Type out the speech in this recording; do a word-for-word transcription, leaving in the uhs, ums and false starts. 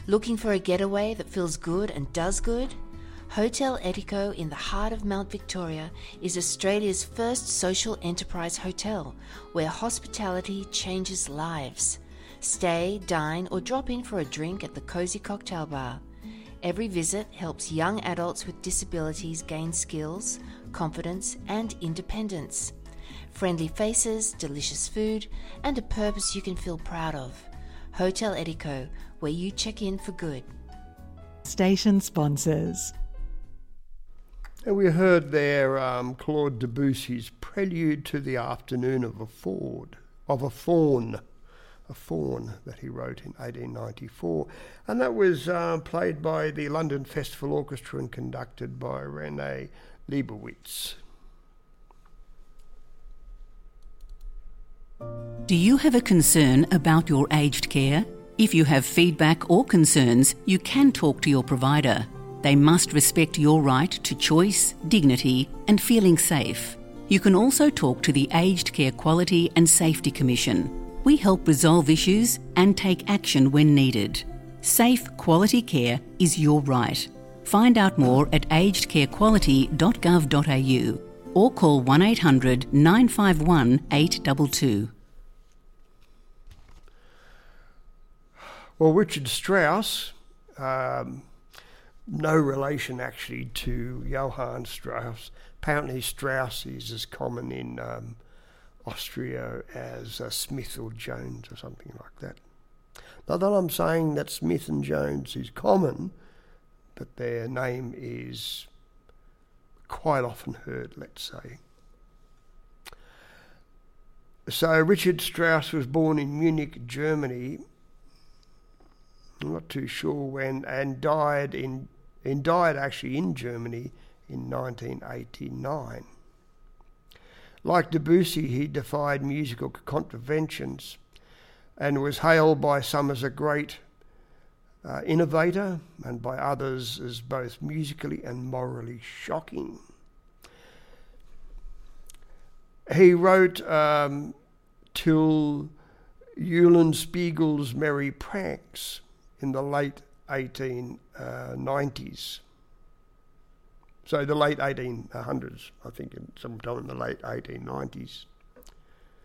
Looking for a getaway that feels good and does good? Hotel Etico in the heart of Mount Victoria is Australia's first social enterprise hotel where hospitality changes lives. Stay, dine or drop in for a drink at the Cozy Cocktail Bar. Every visit helps young adults with disabilities gain skills, confidence and independence. Friendly faces, delicious food and a purpose you can feel proud of. Hotel Etico, where you check in for good. Station sponsors. And we heard there um, Claude Debussy's Prelude to the Afternoon of a Ford, of a Faun, a Faun that he wrote in eighteen ninety-four. And that was uh, played by the London Festival Orchestra and conducted by Renee Leibowitz. Do you have a concern about your aged care? If you have feedback or concerns, you can talk to your provider. They must respect your right to choice, dignity and feeling safe. You can also talk to the Aged Care Quality and Safety Commission. We help resolve issues and take action when needed. Safe, quality care is your right. Find out more at aged care quality dot gov dot a u or call one eight hundred nine five one eight two two. Well, Richard Strauss, um, no relation actually to Johann Strauss. Apparently Strauss is as common in um, Austria as uh, Smith or Jones or something like that. Not that I'm saying that Smith and Jones is common, but their name is quite often heard, let's say. So Richard Strauss was born in Munich, Germany, I'm not too sure when, and died in, and died actually in Germany in nineteen eighty-nine. Like Debussy, he defied musical contraventions and was hailed by some as a great uh, innovator and by others as both musically and morally shocking. He wrote um, till Eulenspiegel's Merry Pranks in the late eighteen nineties. So the late eighteen hundreds, I think, sometime in the late eighteen nineties.